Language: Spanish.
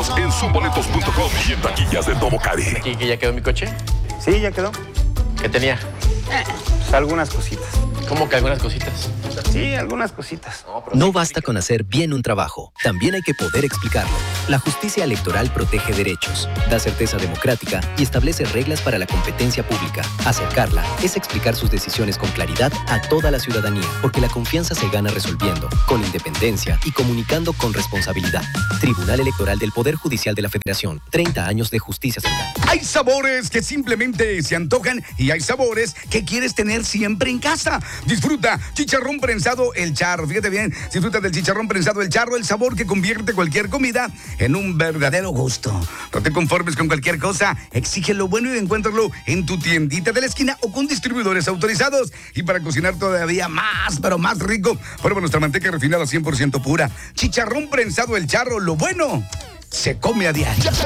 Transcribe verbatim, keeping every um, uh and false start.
boletos en subboletos punto com y en taquillas de todo Cali. ¿Y que ya quedó mi coche? Sí, ya quedó. ¿Qué tenía? Pues algunas cositas. ¿Cómo que algunas cositas? Sí, algunas cositas. No, pero No sí, basta con hacer bien un trabajo, también hay que poder explicarlo. La justicia electoral protege derechos, da certeza democrática y establece reglas para la competencia pública. Acercarla es explicar sus decisiones con claridad a toda la ciudadanía, porque la confianza se gana resolviendo, con independencia y comunicando con responsabilidad. Tribunal Electoral del Poder Judicial de la Federación. treinta años de justicia central. Hay sabores que simplemente se antojan y hay sabores que quieres tener siempre en casa. Disfruta chicharrón prensado El Charro. Fíjate bien, disfruta del chicharrón prensado El Charro, el sabor que convierte cualquier comida en un verdadero gusto. No te conformes con cualquier cosa, exige lo bueno y encuéntralo en tu tiendita de la esquina o con distribuidores autorizados. Y para cocinar todavía más, pero más rico, prueba nuestra manteca refinada cien por ciento pura. Chicharrón prensado El Charro, lo bueno se come a diario.